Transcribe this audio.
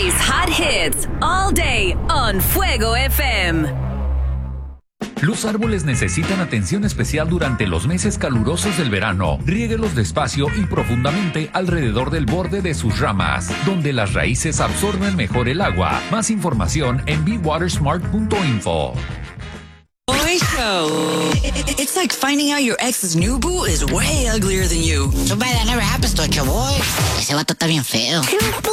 plays hot hits all day on Fuego FM. Los árboles necesitan atención especial durante los meses calurosos del verano. Riéguelos despacio y profundamente alrededor del borde de sus ramas, donde las raíces absorben mejor el agua. Más información en bewatersmart.info. Boy show. It's like finding out your ex's new boo is way uglier than you. Too bad that never happens to a boy. Ese vato está bien feo.